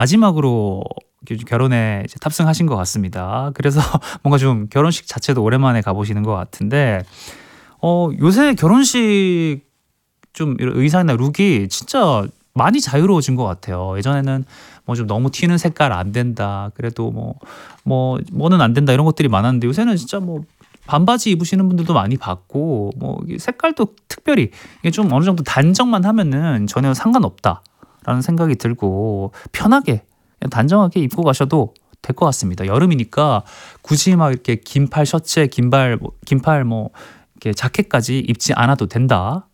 마지막으로 결혼에 이제 탑승하신 것 같습니다. 그래서 뭔가 좀 결혼식 자체도 오랜만에 가보시는 것 같은데 요새 결혼식 좀 이런 의상이나 룩이 진짜 많이 자유로워진 것 같아요. 예전에는 뭐 좀 너무 튀는 색깔 안 된다. 그래도 뭐는 안 된다 이런 것들이 많았는데 요새는 진짜 뭐 반바지 입으시는 분들도 많이 봤고 뭐 이게 색깔도 특별히 이게 좀 어느 정도 단정만 하면은 전혀 상관없다라는 생각이 들고 편하게 그냥 단정하게 입고 가셔도 될 것 같습니다. 여름이니까 굳이 막 이렇게 긴팔 셔츠에 긴팔 뭐 이렇게 자켓까지 입지 않아도 된다.